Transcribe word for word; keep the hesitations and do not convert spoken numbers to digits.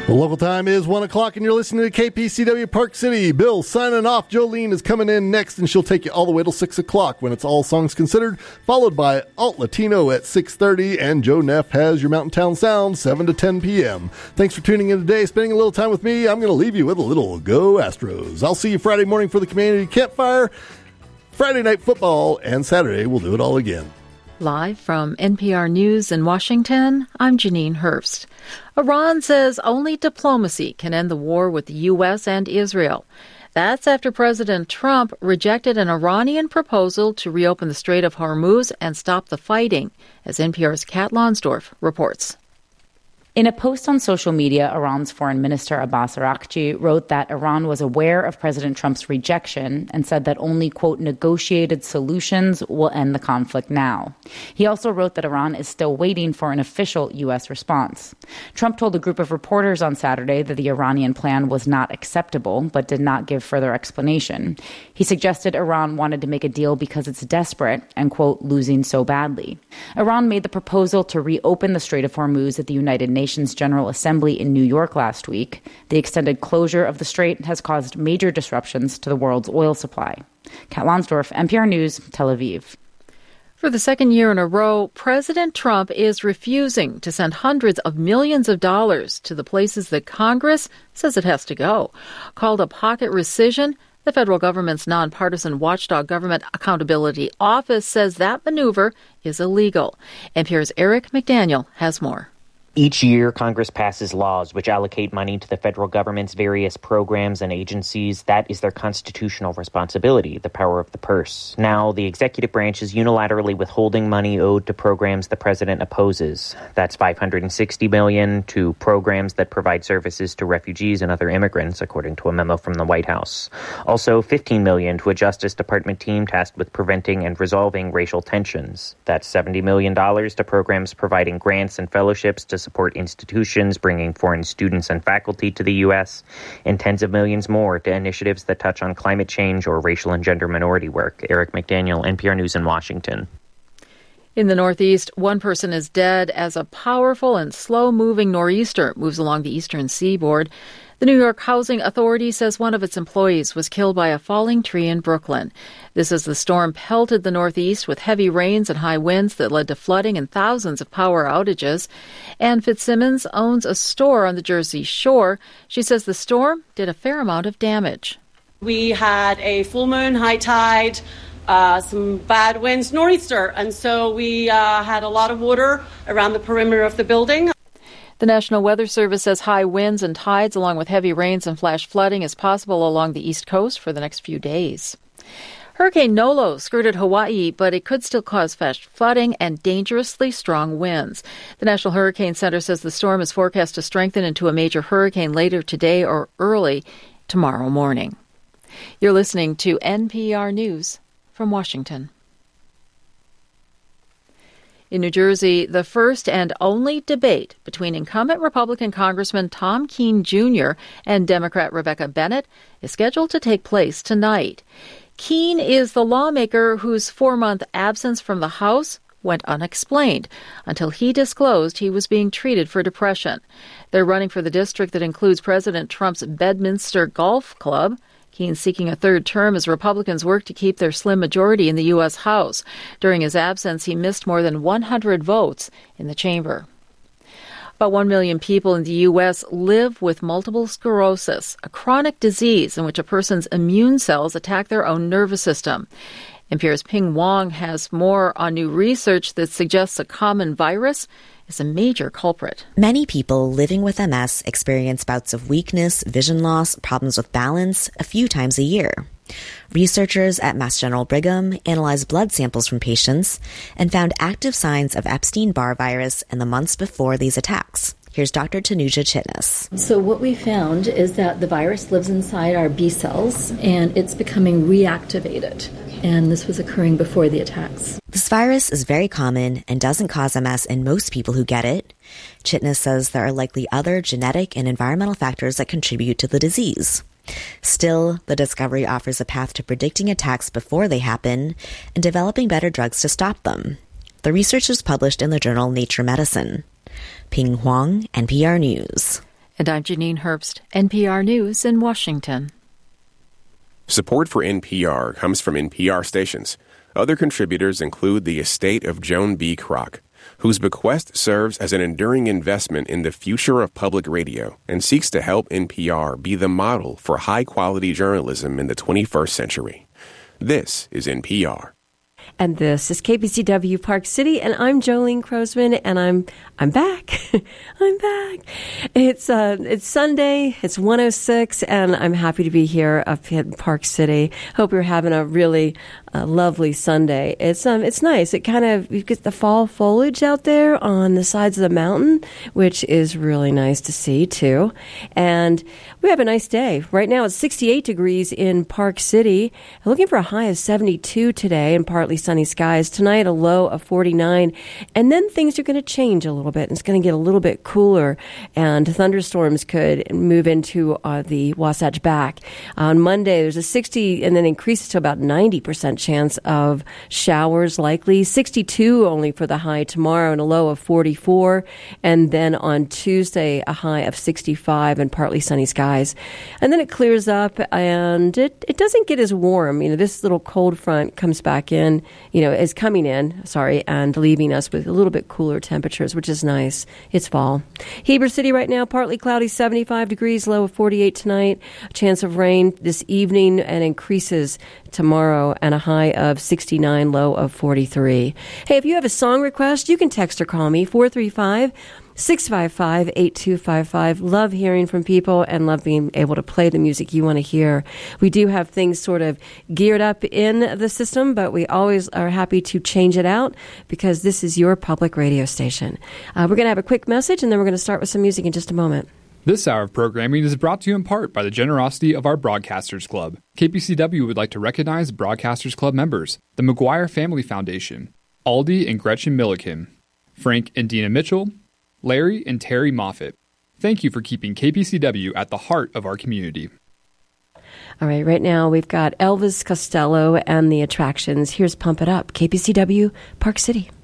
The local time is one o'clock, and you're listening to K P C W Park City. Bill signing off. Jolene is coming in next, and she'll take you all the way till six o'clock when it's All Songs Considered, followed by Alt Latino at six thirty, and Joe Neff has your Mountain Town Sound, seven to ten p.m. Thanks for tuning in today, spending a little time with me. I'm going to leave you with a little Go Astros. I'll see you Friday morning for the community campfire, Friday night football, and Saturday we'll do it all again. Live from N P R News in Washington, I'm Janine Hurst. Iran says only diplomacy can end the war with the U S and Israel. That's after President Trump rejected an Iranian proposal to reopen the Strait of Hormuz and stop the fighting, as N P R's Kat Lonsdorf reports. In a post on social media, Iran's Foreign Minister Abbas Araghchi wrote that Iran was aware of President Trump's rejection and said that only, quote, negotiated solutions will end the conflict now. He also wrote that Iran is still waiting for an official U S response. Trump told a group of reporters on Saturday that the Iranian plan was not acceptable, but did not give further explanation. He suggested Iran wanted to make a deal because it's desperate and, quote, losing so badly. Iran made the proposal to reopen the Strait of Hormuz at the United Nations Nations General Assembly in New York last week. The extended closure of the strait has caused major disruptions to the world's oil supply. Kat Lonsdorf, N P R News, Tel Aviv. For the second year in a row, President Trump is refusing to send hundreds of millions of dollars to the places that Congress says it has to go. Called a pocket rescission, the federal government's nonpartisan watchdog Government Accountability Office says that maneuver is illegal. N P R's Eric McDaniel has more. Each year, Congress passes laws which allocate money to the federal government's various programs and agencies. That is their constitutional responsibility, the power of the purse. Now, the executive branch is unilaterally withholding money owed to programs the president opposes. That's five hundred sixty million dollars to programs that provide services to refugees and other immigrants, according to a memo from the White House. Also, fifteen million dollars to a Justice Department team tasked with preventing and resolving racial tensions. That's seventy million dollars to programs providing grants and fellowships to support institutions bringing foreign students and faculty to the U S, and tens of millions more to initiatives that touch on climate change or racial and gender minority work. Eric McDaniel, N P R News in Washington. In the Northeast, one person is dead as a powerful and slow-moving nor'easter moves along the eastern seaboard. The New York Housing Authority says one of its employees was killed by a falling tree in Brooklyn. This as the storm pelted the Northeast with heavy rains and high winds that led to flooding and thousands of power outages. Ann Fitzsimmons owns a store on the Jersey Shore. She says the storm did a fair amount of damage. We had a full moon, high tide, Uh, some bad winds, nor'easter, and so we uh, had a lot of water around the perimeter of the building. The National Weather Service says high winds and tides along with heavy rains and flash flooding is possible along the East Coast for the next few days. Hurricane Nolo skirted Hawaii, but it could still cause flash flooding and dangerously strong winds. The National Hurricane Center says the storm is forecast to strengthen into a major hurricane later today or early tomorrow morning. You're listening to N P R News from Washington. In New Jersey, the first and only debate between incumbent Republican Congressman Tom Keene Junior and Democrat Rebecca Bennett is scheduled to take place tonight. Keene is the lawmaker whose four-month absence from the House went unexplained until he disclosed he was being treated for depression. They're running for the district that includes President Trump's Bedminster Golf Club. Keene seeking a third term as Republicans work to keep their slim majority in the U S. House. During his absence, he missed more than one hundred votes in the chamber. About one million people in the U S live with multiple sclerosis, a chronic disease in which a person's immune cells attack their own nervous system. N P R's Ping Wong has more on new research that suggests a common virus is a major culprit. Many people living with M S experience bouts of weakness, vision loss, problems with balance a few times a year. Researchers at Mass General Brigham analyzed blood samples from patients and found active signs of Epstein-Barr virus in the months before these attacks. Here's Doctor Tanuja Chitnis. So what we found is that the virus lives inside our B cells and it's becoming reactivated. And this was occurring before the attacks. This virus is very common and doesn't cause M S in most people who get it. Chitnis says there are likely other genetic and environmental factors that contribute to the disease. Still, the discovery offers a path to predicting attacks before they happen and developing better drugs to stop them. The research was published in the journal Nature Medicine. Ping Huang, N P R News. And I'm Janine Herbst, N P R News in Washington. Support for N P R comes from N P R stations. Other contributors include the estate of Joan B. Kroc, whose bequest serves as an enduring investment in the future of public radio and seeks to help N P R be the model for high-quality journalism in the twenty-first century. This is N P R. And this is K P C W Park City, and I'm Jolene Crosman, and I'm I'm back. I'm back. It's uh it's Sunday. It's one oh six, and I'm happy to be here up in Park City. Hope you're having a really uh, lovely Sunday. It's um it's nice. It kind of you get the fall foliage out there on the sides of the mountain, which is really nice to see too. And we have a nice day. Right now it's sixty-eight degrees in Park City. I'm looking for a high of seventy-two today, and partly sunny skies. Tonight, a low of forty-nine. And then things are going to change a little bit. It's going to get a little bit cooler, and thunderstorms could move into uh, the Wasatch Back. On Monday, there's a sixty, and then increases to about ninety percent chance of showers likely. sixty-two only for the high tomorrow, and a low of forty-four. And then on Tuesday, a high of sixty-five and partly sunny skies. And then it clears up, and it, it doesn't get as warm. You know, this little cold front comes back in, you know, is coming in, sorry, and leaving us with a little bit cooler temperatures, which is nice. It's fall. Heber City right now, partly cloudy, seventy-five degrees, low of forty-eight tonight. Chance of rain this evening and increases tomorrow, and a high of sixty-nine, low of forty-three. Hey, if you have a song request, you can text or call me, four three five, six five five, eight two five five. Love hearing from people and love being able to play the music you want to hear. We do have things sort of geared up in the system, but we always are happy to change it out because this is your public radio station. Uh, we're going to have a quick message, and then we're going to start with some music in just a moment. This hour of programming is brought to you in part by the generosity of our Broadcasters Club. K P C W would like to recognize Broadcasters Club members, the McGuire Family Foundation, Aldi and Gretchen Milliken, Frank and Dina Mitchell, Larry and Terry Moffitt. Thank you for keeping K P C W at the heart of our community. All right, right now we've got Elvis Costello and the Attractions. Here's Pump It Up, K P C W, Park City.